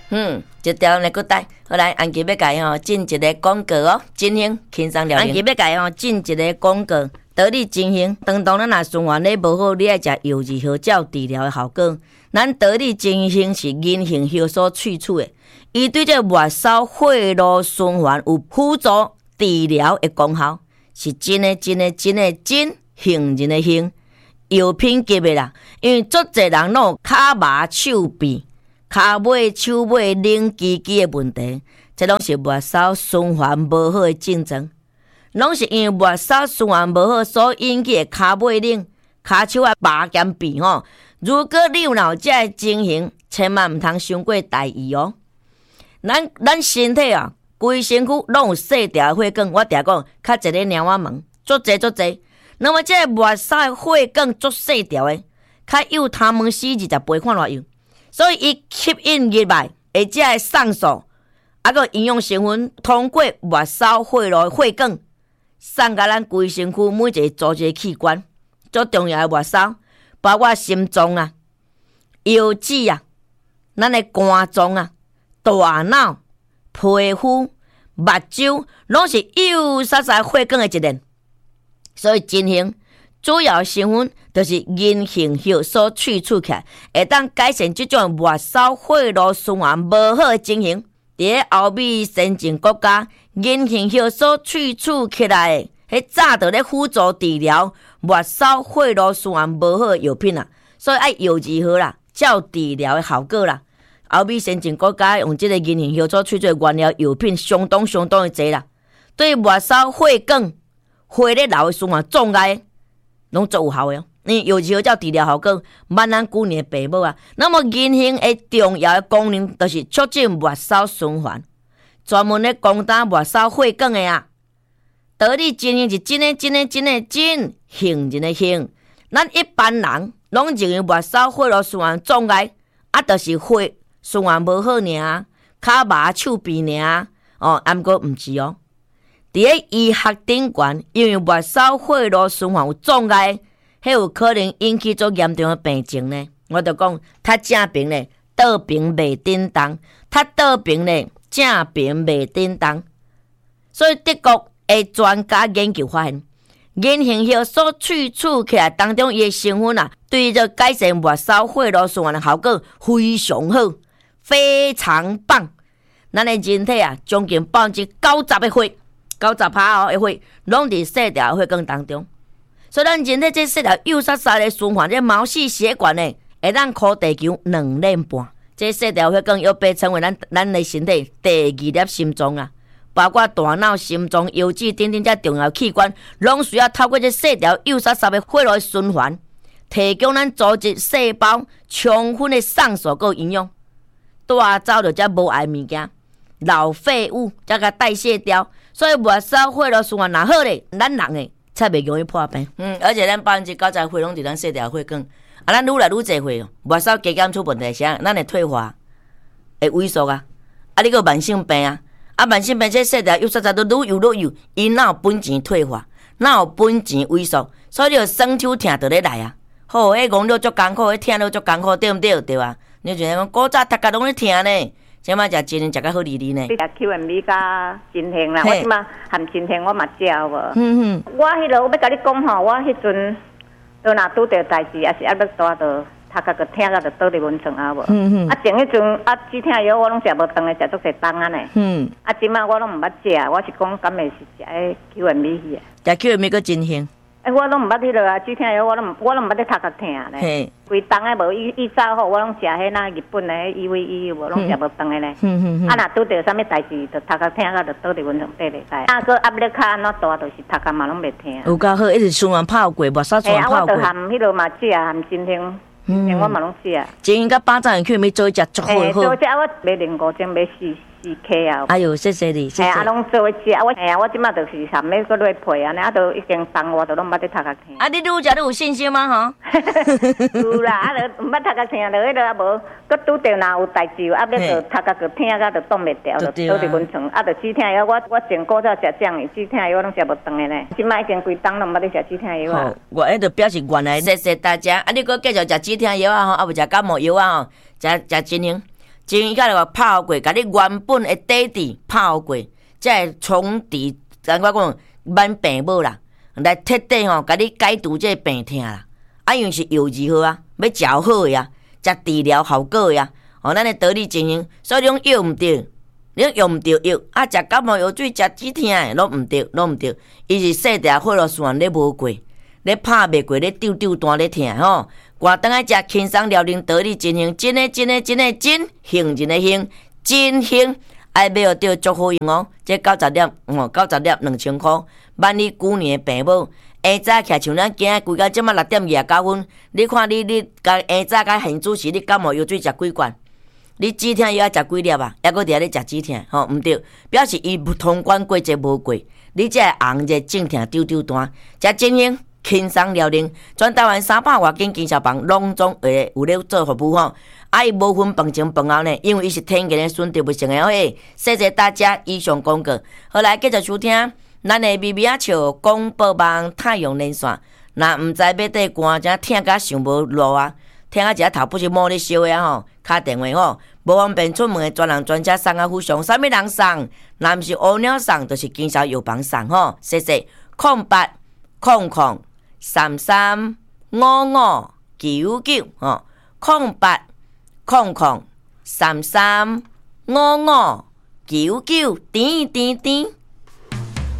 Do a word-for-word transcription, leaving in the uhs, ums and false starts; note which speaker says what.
Speaker 1: 嗯，一条来个带，好来，安吉要甲伊吼进一个广告哦，真兴轻松疗愈。安吉要甲伊吼进一个广告，得力真兴，当当咱若循环咧无好，你爱食柚子核胶治疗的效果。咱得力真兴是银杏核所萃取的，伊对这末梢血路循环有辅助治疗的功效，是真的真的真的真杏仁的杏，药品级的啦。因为足侪人拢有骹麻手臂。骹尾、手尾冷吱吱的问题，这拢是末梢循环无好的症状，拢是因为末梢循环无好所引起的骹尾冷、骹手啊麻兼痹吼。如果你有脑这情形，千万唔通伤过大意哦。咱咱身体啊，规身躯拢有细条血管，我常讲，较一个猫仔门，足济足济。那么这末梢的血管足细条的，较有头毛丝二十倍看偌幼。所以，伊吸引入来，而且会送素，啊个营养成分通过末梢血路血管，送到咱规身躯每一个组织器官，最重要的末梢，包括心脏啊、腰子啊、咱的肝脏啊、大脑、皮肤、目睭，拢是幼细细血管的一链。所以，真兴主要成分就是银杏核所萃取起来，会当改善这种末梢血路循环无好的情形。伫欧美先进国家，银杏核所萃取起来的，迄早就咧辅助治疗末梢血路循环无好的药品啦。所以爱柚子核啦，才有治疗的效果啦。欧美先进国家用这个银杏核所萃取原料药品相当相当的侪啦，对末梢血管、血咧流的循环障碍。拢足有效的哦，因为柚子核照治疗效果，万咱旧年的爸母啊。那么银杏的重要的功能，就是促进末梢循环，专门咧攻打末梢血管的啊。得力真杏是真的真的真的真杏仁的杏，咱一般人拢认为末梢血路循环障碍，啊，就是血循环无好尔，骹麻手臂尔，哦，啊，毋过毋是哦。伫咧医学顶悬，因为末梢血路循环有障碍，迄有可能引起足严重的病情呢。我就讲，他正病呢，倒病袂叮当；他倒病呢，正病袂叮当。所以德国的专家研究发现，银杏核所萃取起来当中伊的成分啊，对这改善末梢血路循环的效果非常好，非常棒。咱的人体啊，将近百分之九十的血。九十趴哦，的血拢伫细条血管当中，所以咱人体这细条幼细细的循环，这毛细血管呢，会当靠地球两年半。这细条血管又被称为咱咱的身体第二粒心脏啊，包括大脑、心脏、腰子等等这重要器官，拢需要透过这细条幼细细的血路循环，提供咱组织细胞充分的送素和营养，带走着这无爱物件。老废物才甲代谢掉，所以末梢血路循环若好咧，咱人诶才袂容易破病。嗯，而且咱百分之九十血拢伫咱细条血管，啊，咱愈来愈侪血哦，末梢加减出问题啥，咱会退化，会萎缩啊，啊，你个慢性病啊，啊，慢性病这细条幼细细都愈游愈幼，伊哪有本钱退化，哪有本钱萎缩，所以你双手疼就咧来啊。好，迄讲了足艰苦，迄疼了足艰苦，对毋对？对啊，你就讲古早大家拢咧疼呢。即摆食真食甲好利利呢。你食
Speaker 2: Q M B 加真杏啦，我即摆含真杏我嘛食无。嗯
Speaker 1: 嗯。
Speaker 2: 我迄落我要甲你讲吼，我迄阵都若拄着代志，也是还要带着头壳个疼到着倒伫蚊床啊无。嗯嗯。啊前迄阵啊止疼药我拢食无当的，食足侪当啊呢。嗯。啊即摆我拢毋捌食，我是讲敢会是食迄 Q M B 去啊。
Speaker 1: 食 Q M B 个真杏。
Speaker 2: 诶，我拢毋捌迄落啊，止疼药我拢我拢毋捌咧头壳疼咧。规当诶无，伊伊早吼我拢食迄那日本诶 E V E 无，拢食无当诶咧。嗯嗯啊，若拄着啥物代志，就头壳疼到就倒伫蚊床底咧。啊，个压力较安怎大，就是头壳嘛拢袂疼。
Speaker 1: 有够好，一直循环泡过，末梢循环泡过。
Speaker 2: 诶，啊，我着含迄落嘛食，含真杏，真杏我嘛拢食。
Speaker 1: 真杏甲巴掌去咪做一只足好好。
Speaker 2: 诶，做只我买零五种买四。四 K 啊！
Speaker 1: 哎呦，谢谢你，谢谢。
Speaker 2: 啊，拢做伙食，我哎呀，我即马就是含要搁落配安尼，啊，都已经送我，都拢捌伫头壳疼。
Speaker 1: 啊，你愈食愈有信心吗？吼？
Speaker 2: 有啦，啊，就毋捌头壳疼，就迄落啊无，搁拄着若有代志，啊，要就头壳就疼甲就挡袂掉，就倒伫蚊床，啊，就止疼药，我我前古早食酱的止疼药，我拢食无当的呢。即马已经规冬拢捌伫食止疼药啊。
Speaker 1: 我迄就表示原来谢谢大家，啊，你搁继续食止疼药啊吼，啊，无食感冒药啊吼，食食真杏。 前甲个泡过，甲你原本的底底泡过，才会从治，咱我讲挽病母啦，来彻底吼，甲你解除这病痛啦。啊，因为是药治好啊，要食好的啊，食治疗效果的啊。哦，咱的道理情形，所以你用唔对，你用唔对药，啊，食感冒药水，食止痛的，拢唔对，拢唔对。伊是细条血路线咧无过，咧拍袂过，咧丢丢单咧痛吼。挂当来食轻松疗龄道理情形，真诶真诶真诶真，行真诶行，真行。爱买到足好用哦，这九十粒，哦，九十粒两千箍，万你旧年的病母。下早起像咱今仔规到即马六点二十九分，你看你你甲下早甲现主时，你感冒药水食几罐？你止痛药要食几粒啊？还搁伫遐咧食止痛，吼、哦、毋对，表示伊通关过节无过，你才会红热症痛丢丢单，食真用轻松疗龄，全台湾三百外间健小房拢总会有咧做服务吼。啊，伊无分饭前饭后呢，因为伊是天然的选择不成的嘿。谢谢大家以上广告，好来继续收听。咱的咪咪仔笑广播网太阳连线，若毋知要缀歌，正听甲想无路啊，听啊一下头不是摸咧烧的吼，敲电话吼，无方便出门的专人专家送啊，互相啥物人送？若毋是乌鸟送，就是经销药房送吼。谢谢，空八空空三三五五九九吼，空八空空三三五五九九，甜甜甜。